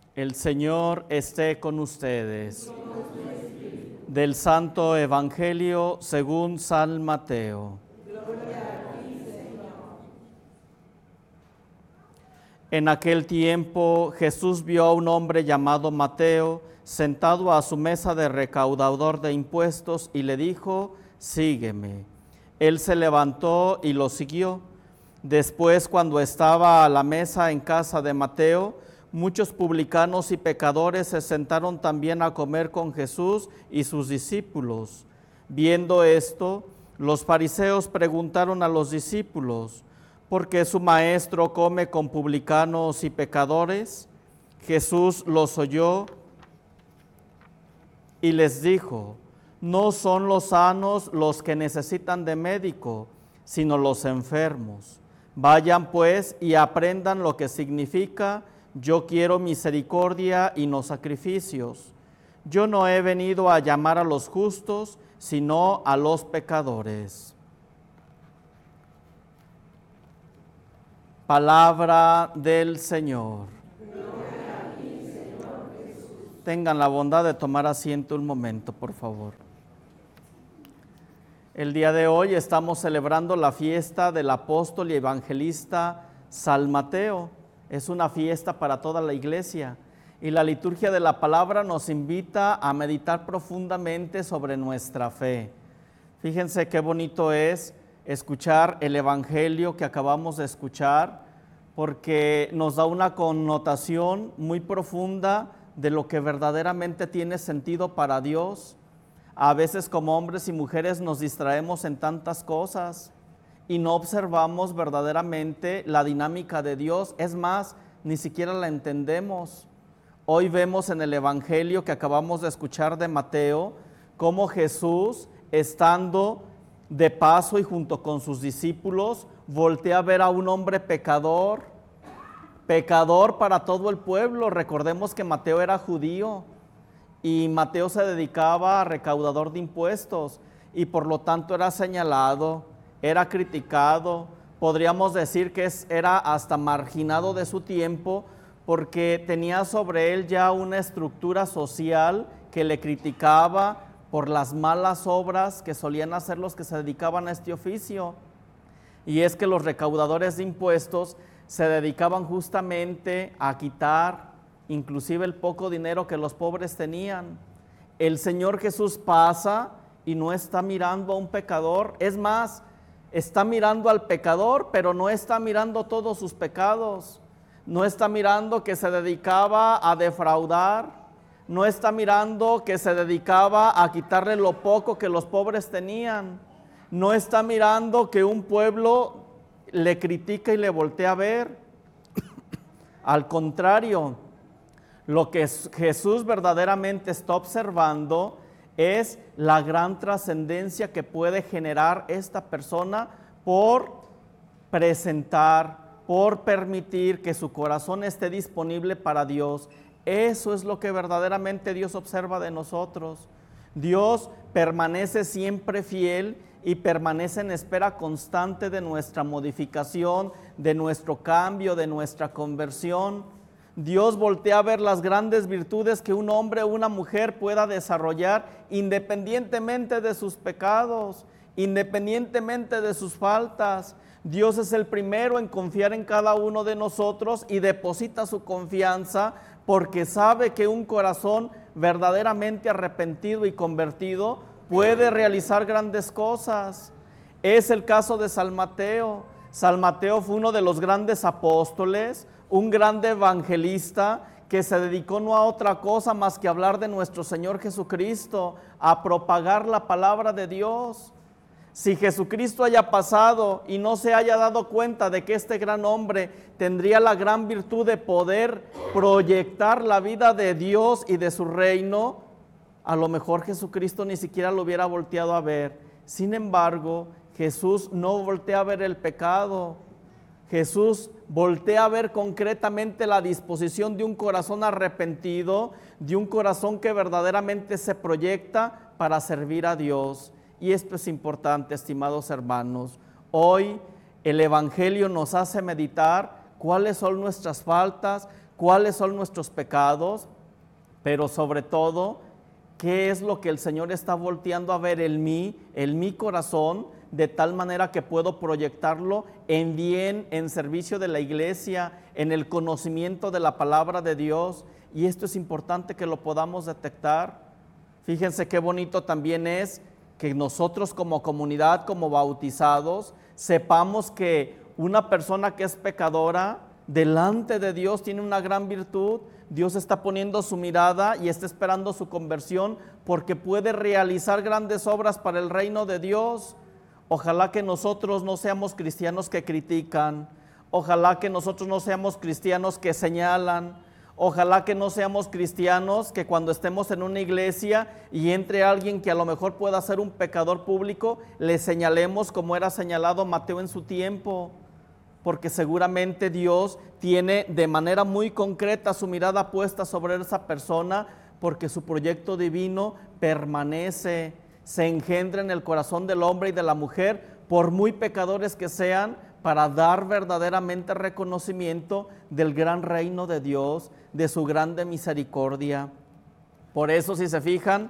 El Señor esté con ustedes. Del Santo Evangelio según San Mateo. En aquel tiempo Jesús vio a un hombre llamado Mateo sentado a su mesa de recaudador de impuestos y le dijo: sígueme. Él se levantó y lo siguió. Después, cuando estaba a la mesa en casa de Mateo, muchos publicanos y pecadores se sentaron también a comer con Jesús y sus discípulos. Viendo esto, los fariseos preguntaron a los discípulos: ¿por qué su maestro come con publicanos y pecadores? Jesús los oyó y les dijo: no son los sanos los que necesitan de médico, sino los enfermos. Vayan pues y aprendan lo que significa: yo quiero misericordia y no sacrificios. Yo no he venido a llamar a los justos, sino a los pecadores. Palabra del Señor. Gloria a ti, Señor Jesús. Tengan la bondad de tomar asiento un momento, por favor. El día de hoy estamos celebrando la fiesta del apóstol y evangelista San Mateo. Es una fiesta para toda la iglesia y la liturgia de la palabra nos invita a meditar profundamente sobre nuestra fe. Fíjense qué bonito es escuchar el evangelio que acabamos de escuchar, porque nos da una connotación muy profunda de lo que verdaderamente tiene sentido para Dios. A veces como hombres y mujeres nos distraemos en tantas cosas y no observamos verdaderamente la dinámica de Dios. Es más, ni siquiera la entendemos. Hoy vemos en el evangelio que acabamos de escuchar de Mateo, cómo Jesús, estando de paso y junto con sus discípulos, voltea a ver a un hombre pecador para todo el pueblo. Recordemos que Mateo era judío y Mateo se dedicaba a recaudador de impuestos y por lo tanto era señalado, era criticado, podríamos decir que era hasta marginado de su tiempo, porque tenía sobre él ya una estructura social que le criticaba por las malas obras que solían hacer los que se dedicaban a este oficio. Y es que los recaudadores de impuestos se dedicaban justamente a quitar inclusive el poco dinero que los pobres tenían. El Señor Jesús pasa y no está mirando a un pecador, es más, está mirando al pecador, pero no está mirando todos sus pecados, no está mirando que se dedicaba a defraudar, no está mirando que se dedicaba a quitarle lo poco que los pobres tenían, no está mirando que un pueblo le critica y le voltea a ver. Al contrario, lo que Jesús verdaderamente está observando es la gran trascendencia que puede generar esta persona por presentar, por permitir que su corazón esté disponible para Dios. Eso es lo que verdaderamente Dios observa de nosotros. Dios permanece siempre fiel y permanece en espera constante de nuestra modificación, de nuestro cambio, de nuestra conversión. Dios voltea a ver las grandes virtudes que un hombre o una mujer pueda desarrollar independientemente de sus pecados, independientemente de sus faltas. Dios es el primero en confiar en cada uno de nosotros y deposita su confianza porque sabe que un corazón verdaderamente arrepentido y convertido puede realizar grandes cosas. Es el caso de San Mateo. San Mateo fue uno de los grandes apóstoles, un grande evangelista que se dedicó no a otra cosa más que a hablar de nuestro Señor Jesucristo, a propagar la palabra de Dios. Si Jesucristo haya pasado y no se haya dado cuenta de que este gran hombre tendría la gran virtud de poder proyectar la vida de Dios y de su reino, a lo mejor Jesucristo ni siquiera lo hubiera volteado a ver. Sin embargo, Jesús no voltea a ver el pecado. Jesús voltea a ver concretamente la disposición de un corazón arrepentido, de un corazón que verdaderamente se proyecta para servir a Dios. Y esto es importante, estimados hermanos. Hoy el Evangelio nos hace meditar cuáles son nuestras faltas, cuáles son nuestros pecados, pero sobre todo, qué es lo que el Señor está volteando a ver en mi corazón, de tal manera que puedo proyectarlo en bien, en servicio de la iglesia, en el conocimiento de la palabra de Dios. Y esto es importante que lo podamos detectar. Fíjense qué bonito también es que nosotros como comunidad, como bautizados, sepamos que una persona que es pecadora, delante de Dios tiene una gran virtud. Dios está poniendo su mirada y está esperando su conversión porque puede realizar grandes obras para el reino de Dios. Ojalá que nosotros no seamos cristianos que critican, ojalá que nosotros no seamos cristianos que señalan, ojalá que no seamos cristianos que cuando estemos en una iglesia y entre alguien que a lo mejor pueda ser un pecador público, le señalemos como era señalado Mateo en su tiempo, porque seguramente Dios tiene de manera muy concreta su mirada puesta sobre esa persona, porque su proyecto divino permanece, se engendra en el corazón del hombre y de la mujer, por muy pecadores que sean, para dar verdaderamente reconocimiento del gran reino de Dios, de su grande misericordia. Por eso, si se fijan,